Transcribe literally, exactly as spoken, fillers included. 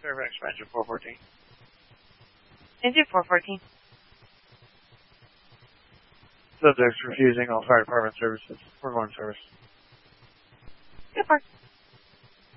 Fairfax, engine four fourteen. Engine four fourteen. Subject's refusing all fire department services. We're going to service. Good part.